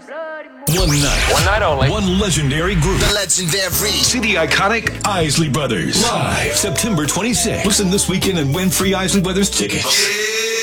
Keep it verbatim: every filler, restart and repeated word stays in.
One night. One night only. One legendary group. The legendary. See the iconic Isley Brothers. Live September twenty-sixth. Listen this weekend and win free Isley Brothers tickets.